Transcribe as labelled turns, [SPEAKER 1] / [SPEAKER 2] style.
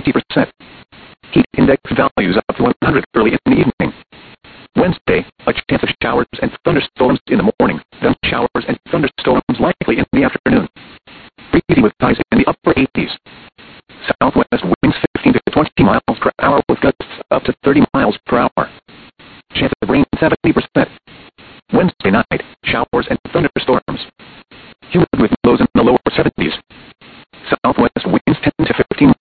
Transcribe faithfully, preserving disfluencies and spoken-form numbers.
[SPEAKER 1] fifty percent. Heat index values up to one hundred early in the evening. Wednesday, a chance of showers and thunderstorms in the morning, then showers and thunderstorms likely in the afternoon. Breezy with highs in the upper eighties. Southwest winds fifteen to twenty miles per hour with gusts up to thirty miles per hour. Chance of rain seventy percent. Wednesday night, showers and thunderstorms. Humid with lows in the lower seventies. Southwest winds ten to fifteen